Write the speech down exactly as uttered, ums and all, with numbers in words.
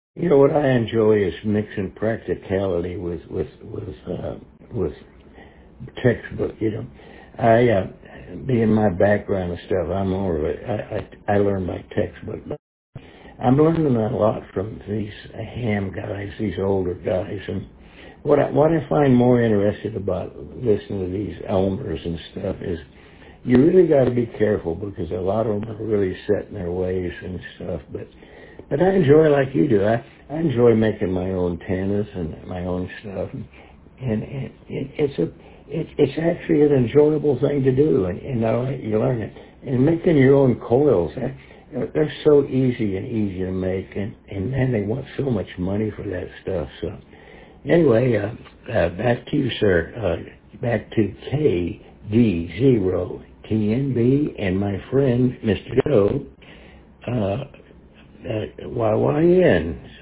You know what I enjoy is mixing practicality with with with uh, with textbook. You know, I uh, being my background and stuff, I'm more of a I I, I learn by textbook. But I'm learning a lot from these ham guys, these older guys, and what I what I find more interesting about listening to these elders and stuff is you really got to be careful because a lot of them are really set in their ways and stuff. But but I enjoy like you do. I I enjoy making my own tennis and my own stuff, and, and it, it, it's a it, it's actually an enjoyable thing to do, and, and I like you learn it. And making your own coils, that, they're so easy and easy to make, and and man, they want so much money for that stuff. So anyway, uh, uh, back to you, sir. Uh, back to K D zero T N B and my friend Mister Joe. Uh, uh, Y Y N.